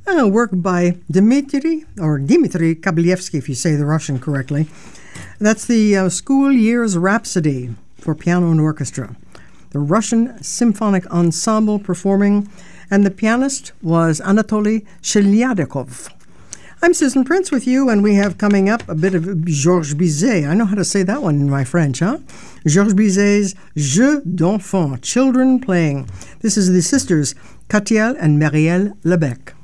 A work by Dmitry Kablievsky, if you say the Russian correctly. That's the School Years Rhapsody for piano and orchestra. The Russian Symphonic Ensemble performing, and the pianist was Anatoly Shelyadikov. I'm Susan Prince with you, and we have coming up a bit of Georges Bizet. I know how to say that one in my French, huh? Georges Bizet's Jeux d'enfants, children playing. This is the sisters Katiel and Marielle Lebec.